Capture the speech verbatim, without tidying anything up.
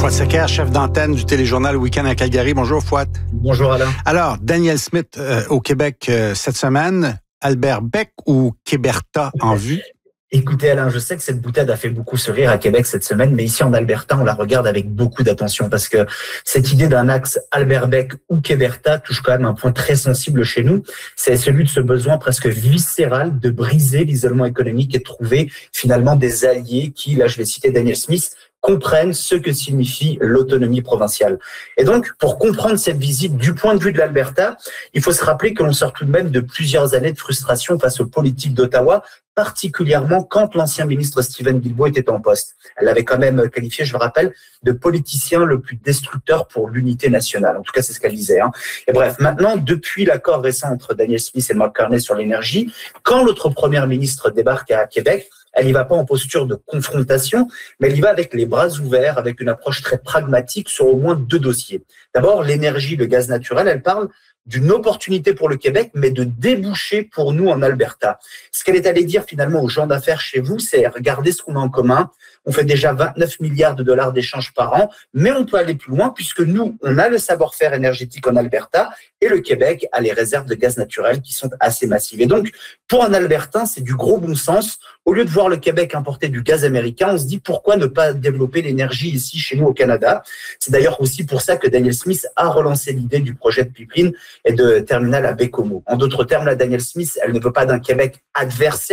Fouad Secker, chef d'antenne du téléjournal Week-end à Calgary. Bonjour, Fouad. Bonjour, Alain. Alors, Danielle Smith euh, au Québec euh, cette semaine. Albert Beck ou Québerta en vue? Écoutez, Alain, je sais que cette boutade a fait beaucoup sourire à Québec cette semaine, mais ici en Alberta, on la regarde avec beaucoup d'attention parce que cette idée d'un axe Albert Beck ou Québerta touche quand même un point très sensible chez nous. C'est celui de ce besoin presque viscéral de briser l'isolement économique et de trouver finalement des alliés qui, là je vais citer Danielle Smith, comprennent ce que signifie l'autonomie provinciale. Et donc, pour comprendre cette visite du point de vue de l'Alberta, il faut se rappeler que l'on sort tout de même de plusieurs années de frustration face aux politiques d'Ottawa, particulièrement quand l'ancien ministre Stephen Guilbeault était en poste. Elle l'avait quand même qualifié, je le rappelle, de politicien le plus destructeur pour l'unité nationale. En tout cas, c'est ce qu'elle disait. Hein. Et bref, maintenant, depuis l'accord récent entre Danielle Smith et Mark Carney sur l'énergie, quand l'autre première ministre débarque à Québec, elle y va pas en posture de confrontation, mais elle y va avec les bras ouverts, avec une approche très pragmatique sur au moins deux dossiers. D'abord, l'énergie, le gaz naturel, elle parle d'une opportunité pour le Québec, mais de débouchés pour nous en Alberta. Ce qu'elle est allée dire finalement aux gens d'affaires chez vous, c'est regardez ce qu'on a en commun. On fait déjà vingt-neuf milliards de dollars d'échanges par an, mais on peut aller plus loin puisque nous, on a le savoir-faire énergétique en Alberta et le Québec a les réserves de gaz naturel qui sont assez massives. Et donc, pour un Albertain, c'est du gros bon sens. Au lieu de voir le Québec importer du gaz américain, on se dit pourquoi ne pas développer l'énergie ici chez nous au Canada. C'est d'ailleurs aussi pour ça que Danielle Smith a relancé l'idée du projet de pipeline et de terminal à Baie-Comeau. En d'autres termes, la Danielle Smith, elle ne veut pas d'un Québec adversaire